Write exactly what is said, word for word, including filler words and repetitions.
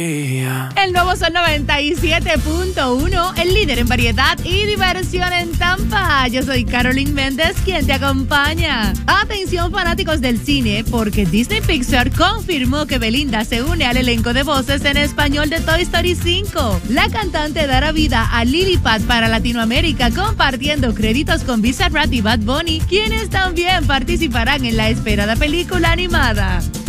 El nuevo Sol noventa y siete punto uno, el líder en variedad y diversión en Tampa. Yo soy Carolyn Méndez, quien te acompaña. Atención fanáticos del cine, porque Disney Pixar confirmó que Belinda se une al elenco de voces en español de Toy Story cinco. La cantante dará vida a Lilliput para Latinoamérica, compartiendo créditos con Bizarrap y Bad Bunny, quienes también participarán en la esperada película animada.